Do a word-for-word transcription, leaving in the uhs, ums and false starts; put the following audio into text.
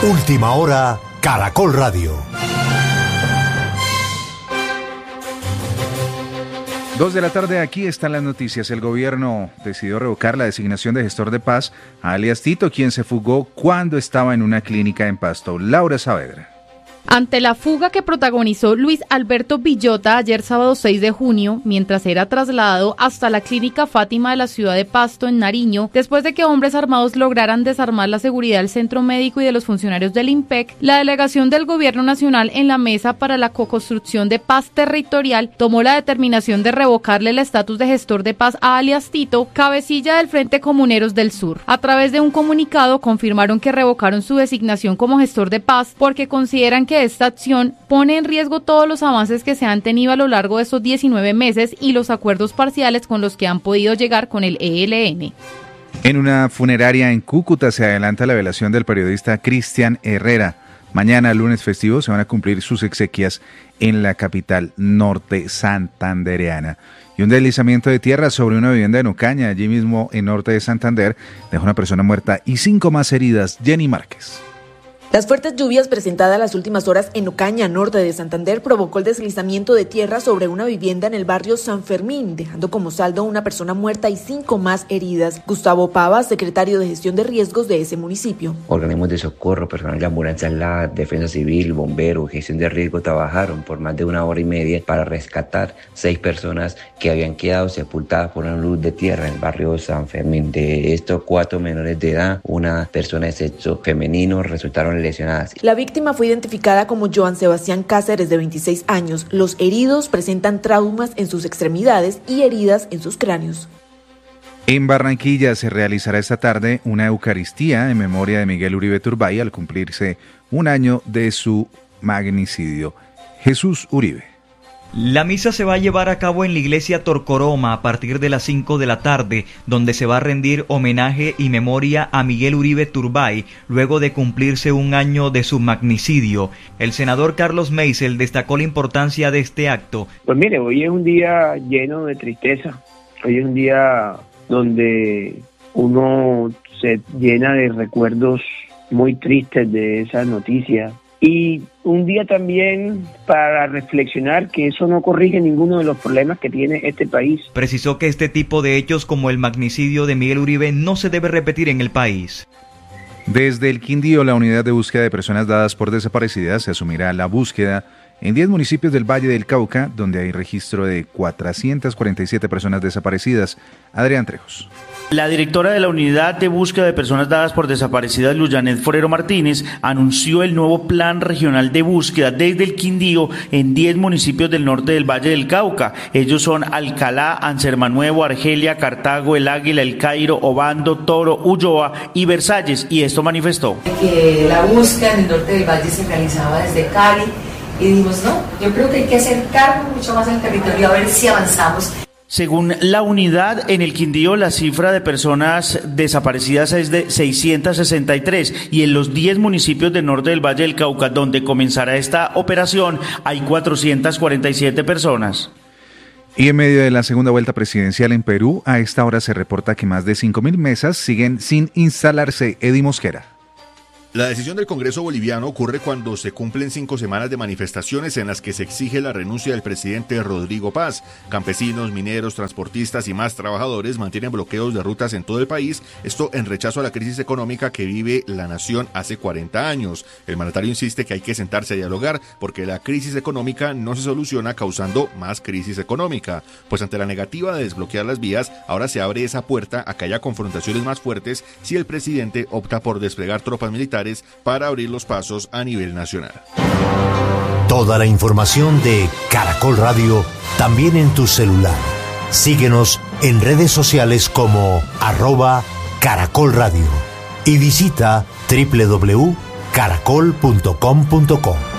Última hora, Caracol Radio. Dos de la tarde, aquí están las noticias. El gobierno decidió revocar la designación de gestor de paz a alias Tito, quien se fugó cuando estaba en una clínica en Pasto. Laura Saavedra. Ante la fuga que protagonizó Luis Alberto Villota ayer sábado seis de junio, mientras era trasladado hasta la clínica Fátima de la ciudad de Pasto, en Nariño, después de que hombres armados lograran desarmar la seguridad del centro médico y de los funcionarios del IMPEC, la delegación del Gobierno Nacional en la Mesa para la Co-construcción de Paz Territorial tomó la determinación de revocarle el estatus de gestor de paz a alias Tito, cabecilla del Frente Comuneros del Sur. A través de un comunicado confirmaron que revocaron su designación como gestor de paz porque consideran que esta acción pone en riesgo todos los avances que se han tenido a lo largo de estos diecinueve meses y los acuerdos parciales con los que han podido llegar con el E L N. En una funeraria en Cúcuta se adelanta la velación del periodista Cristian Herrera. Mañana, lunes festivo, se van a cumplir sus exequias en la capital norte santandereana. Y un deslizamiento de tierra sobre una vivienda en Ocaña, allí mismo en norte de Santander, dejó una persona muerta y cinco más heridas. Jenny Márquez. Las fuertes lluvias presentadas las últimas horas en Ocaña, norte de Santander, provocó el deslizamiento de tierra sobre una vivienda en el barrio San Fermín, dejando como saldo una persona muerta y cinco más heridas. Gustavo Pava, secretario de Gestión de Riesgos de ese municipio. Organismos de socorro, personal de ambulancia, la Defensa Civil, bomberos, gestión de riesgo trabajaron por más de una hora y media para rescatar seis personas que habían quedado sepultadas por una luz de tierra en el barrio San Fermín. De estos, cuatro menores de edad, una persona de sexo femenino, resultaron lesionadas. La víctima fue identificada como Joan Sebastián Cáceres, de veintiséis años. Los heridos presentan traumas en sus extremidades y heridas en sus cráneos. En Barranquilla se realizará esta tarde una Eucaristía en memoria de Miguel Uribe Turbay al cumplirse un año de su magnicidio. Jesús Uribe. La misa se va a llevar a cabo en la iglesia Torcoroma a partir de las cinco de la tarde, donde se va a rendir homenaje y memoria a Miguel Uribe Turbay, luego de cumplirse un año de su magnicidio. El senador Carlos Meisel destacó la importancia de este acto. Pues mire, hoy es un día lleno de tristeza, hoy es un día donde uno se llena de recuerdos muy tristes de esa noticia. Y un día también para reflexionar que eso no corrige ninguno de los problemas que tiene este país. Precisó que este tipo de hechos como el magnicidio de Miguel Uribe no se debe repetir en el país. Desde el Quindío, la unidad de búsqueda de personas dadas por desaparecidas se asumirá la búsqueda en diez municipios del Valle del Cauca, donde hay registro de cuatrocientas cuarenta y siete personas desaparecidas. Adrián Trejos. La directora de la Unidad de Búsqueda de Personas Dadas por Desaparecidas, Luyanet Forero Martínez, anunció el nuevo Plan Regional de Búsqueda desde el Quindío en diez municipios del norte del Valle del Cauca. Ellos son Alcalá, Ansermanuevo, Argelia, Cartago, El Águila, El Cairo, Obando, Toro, Ulloa y Versalles, y esto manifestó. Que la búsqueda en el norte del Valle se realizaba desde Cali y dijimos, no, yo creo que hay que acercarnos mucho más al territorio a ver si avanzamos. Según la unidad, en el Quindío la cifra de personas desaparecidas es de seiscientos sesenta y tres y en los diez municipios del norte del Valle del Cauca, donde comenzará esta operación, hay cuatrocientas cuarenta y siete personas. Y en medio de la segunda vuelta presidencial en Perú, a esta hora se reporta que más de cinco mil mesas siguen sin instalarse. Eddie Mosquera. La decisión del Congreso boliviano ocurre cuando se cumplen cinco semanas de manifestaciones en las que se exige la renuncia del presidente Rodrigo Paz. Campesinos, mineros, transportistas y más trabajadores mantienen bloqueos de rutas en todo el país, esto en rechazo a la crisis económica que vive la nación hace cuarenta años. El mandatario insiste que hay que sentarse a dialogar porque la crisis económica no se soluciona causando más crisis económica. Pues ante la negativa de desbloquear las vías, ahora se abre esa puerta a que haya confrontaciones más fuertes si el presidente opta por desplegar tropas militares para abrir los pasos a nivel nacional. Toda la información de Caracol Radio también en tu celular. Síguenos en redes sociales como arroba Caracol Radio y visita doble u doble u doble u punto caracol punto com punto co.